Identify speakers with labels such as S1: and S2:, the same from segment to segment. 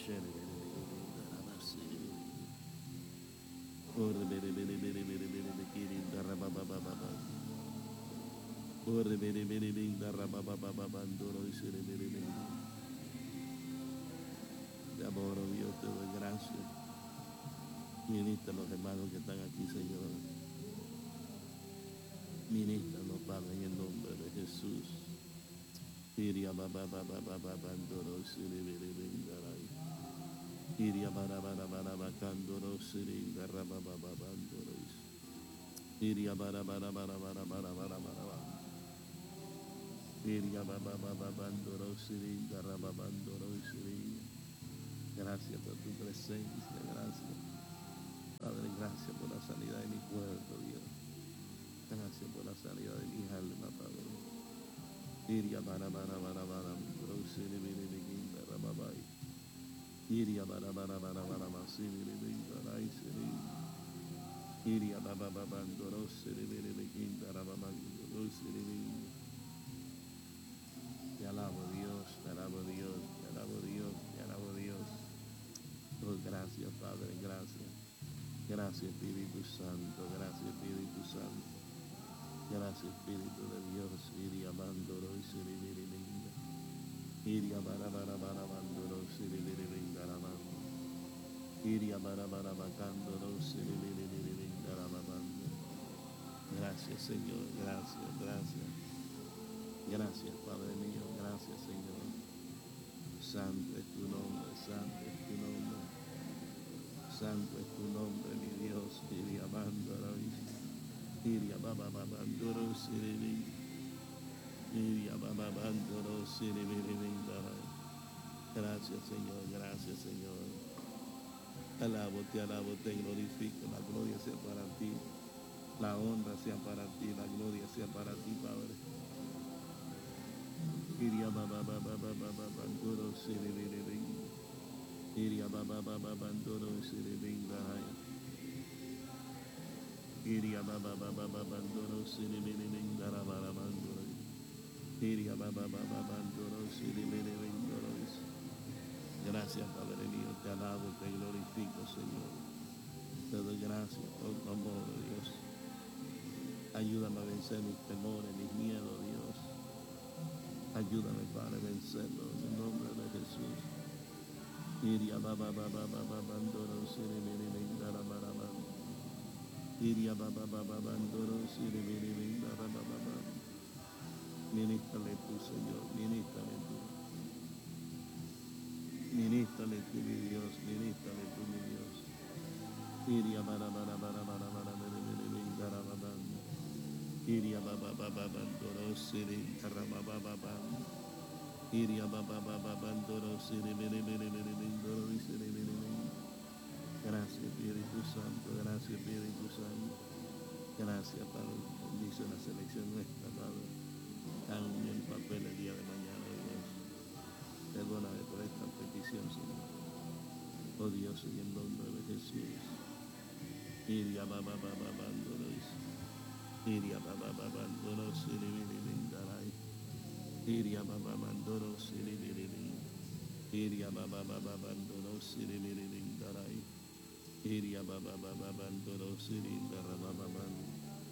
S1: Te adoro, Dios, te doy gracias. Ministra a los hermanos que están aquí, Señor. Ministranos, Padre, en el nombre de Jesús. Iria baba baba baba bandoro siri biri bindarai. Iria bara bara bara bakandoro siri garra baba baba bandoro. Iria bara bara bara bara bara bara bara. Iria baba baba bandoro siri garra baba bandoro siri. Gracias por tu presencia, gracias. Padre, gracias por la sanidad de mi cuerpo, Dios. Gracias por la sanidad de mi alma, Padre. Iria bara bara bara bara bandoro siri biri bindarai babai. Iria bara bara bara bara masiri bindarai siri. Iria baba baba bandoro siri biri bindarai babandoro siri. Te alabo, Dios, te alabo, Dios, te alabo, Dios, te alabo, Dios. Oh, gracias, Padre, gracias. Gracias, Espíritu Santo, gracias, Espíritu Santo. Gracias, Espíritu de Dios. Iria bandoro siri biri binda. Iria bara bara bara bandoro siri biri bindarai babando. Iria bara bara bakandoro siri biri biri bindarai babando. Gracias, Señor, gracias, gracias. Gracias, Padre mío, gracias, Señor. Santo es tu nombre, santo es tu nombre. Santo es tu nombre, mi Dios. Iria bandoro, Iria baba bandoro siri. Iria baba bandoro siri biri bindarai. Gracias, Señor, gracias, Señor. Te alabo, te glorifico. La gloria sea para ti. La honra sea para ti, la gloria sea para ti, Padre. Iria baba baba baba bandoro siri biri binda. Iria baba baba bandoro siri bindarai. Iria baba baba baba bandoro siri biri bindarai babandoro. Iria baba baba bandoro siri biri bindarai. Gracias, Padre mío, te alabo, te glorifico, Señor. Te doy gracias por tu amor, Dios. Ayúdame a vencer mis temores, mis miedos, Dios. Ayúdame, Padre, a vencerlos en el nombre de Jesús. Iria baba baba baba bandoro siri biri bindarai babando. Iria baba baba bandoro siri biri bindarai babando. Ministrale tú, Señor, ministrale tú. Ministrale tú, mi Dios, ministrale tú, mi Dios. Iria bara bara bara bara bara biri bindarai babando. Iria baba baba bandoro siri garra baba babando. Iria baba baba bandoro siri biri biri biri bindoro siri biri biri. Gracias, Espíritu Santo, gracias, Espíritu Santo. Gracias, Padre. Bendice la selección nuestra, Padre. Hagan el papel el día de mañana, Dios. Perdóname por esta petición, Señor. Oh Dios, en el nombre de Jesús. Iria baba baba bandoro. Iria baba baba bandoro siri biri bindarai. Iria baba bandoro siri biri biri. Iria baba baba bandoro siri biri bindarai. Iria baba baba bandoro siri garra baba bando.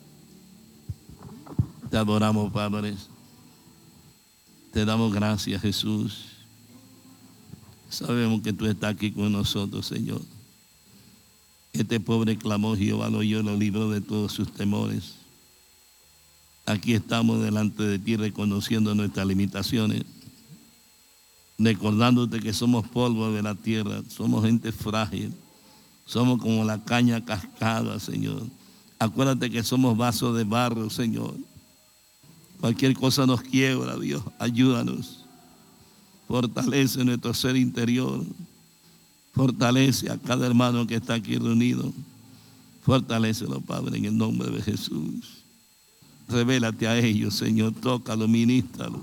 S1: Te adoramos, Padre. Te damos gracias, Jesús. Sabemos que tú estás aquí con nosotros, Señor. Este pobre clamó, Jehová lo oyó, lo libró de todos sus temores. Aquí estamos delante de ti reconociendo nuestras limitaciones, recordándote que somos polvo de la tierra, somos gente frágil, somos como la caña cascada, Señor. Acuérdate que somos vasos de barro, Señor. Cualquier cosa nos quiebra, Dios, ayúdanos. Fortalece nuestro ser interior. Fortalece a cada hermano que está aquí reunido. Fortalécelo, Padre, en el nombre de Jesús. Revélate a ellos, Señor. Tócalos, ministralos.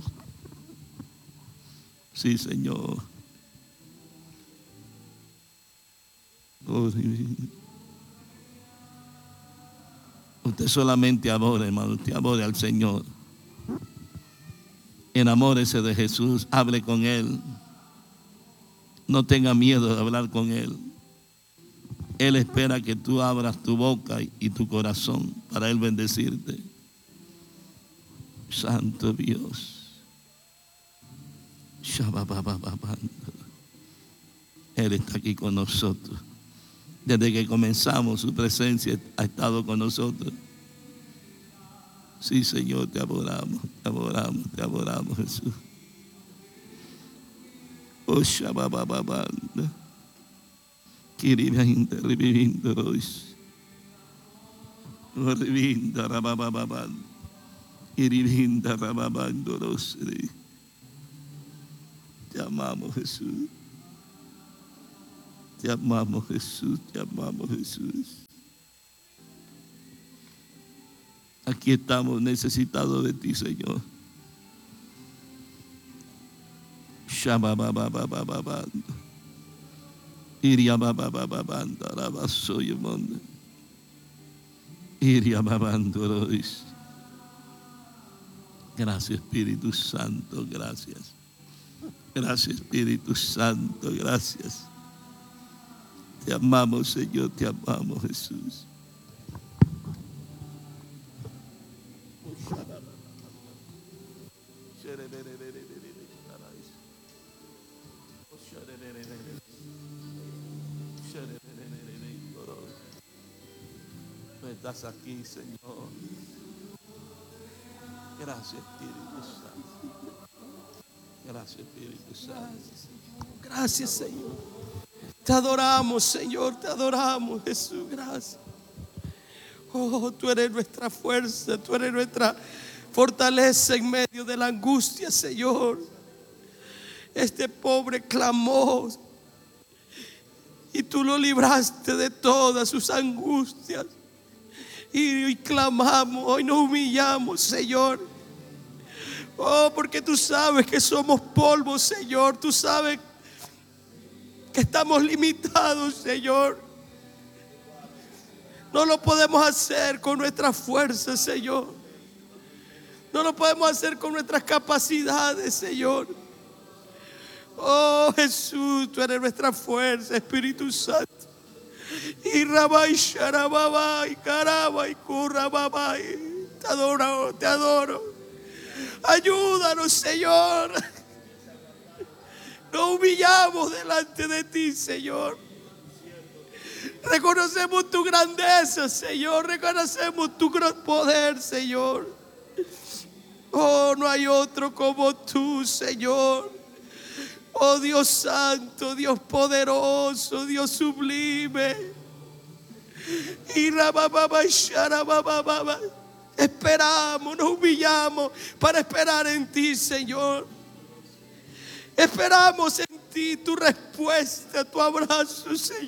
S1: Sí, Señor. Oh, usted solamente adore, hermano. Usted adore al Señor. Enamórese de Jesús. Hable con Él. No tenga miedo de hablar con Él. Él espera que tú abras tu boca y tu corazón para Él bendecirte. Santo Dios. Él está aquí con nosotros. Desde que comenzamos, su presencia ha estado con nosotros. Sí, Señor, te adoramos, te adoramos, te adoramos, Jesús. Oh, Shababababanda. Kirivinda, revivinda, Rois. Oh, revinda, Rababababanda. Kirivinda, Rababando, Rosri. Te amamos, Jesús. Te amamos, Jesús. Te amamos, Jesús. Aquí estamos necesitados de ti, Señor. Shababababababanda. Iriababababanda. Rabasoyamanda. Iriababandorois. Gracias, Espíritu Santo. Gracias. Gracias, Espíritu Santo. Gracias. Te amamos, Señor. Te amamos, Jesús. Tú estás aquí, Señor. Gracias, Espíritu Santo. Gracias, Espíritu Santo.
S2: Gracias, Señor. Te adoramos, Señor. Te adoramos, Jesús. Gracias. Oh, tú eres nuestra fuerza. Tú eres nuestra fortaleza en medio de la angustia, Señor. Este pobre clamó y tú lo libraste de todas sus angustias. Y hoy clamamos, hoy nos humillamos, Señor. Oh, porque tú sabes que somos polvo, Señor. Tú sabes que estamos limitados, Señor. No lo podemos hacer con nuestras fuerzas, Señor. No lo podemos hacer con nuestras capacidades, Señor. Oh, Jesús, tú eres nuestra fuerza, Espíritu Santo. Y Rabai Sharababai, Karabai, Kurababai. Te adoro, te adoro. Ayúdanos, Señor. Nos humillamos delante de ti, Señor. Reconocemos tu grandeza, Señor. Reconocemos tu gran poder, Señor. Oh, no hay otro como tú, Señor. Oh, Dios santo, Dios poderoso, Dios sublime. Y esperamos, nos humillamos para esperar en ti, Señor. Esperamos en ti tu respuesta, tu abrazo, Señor.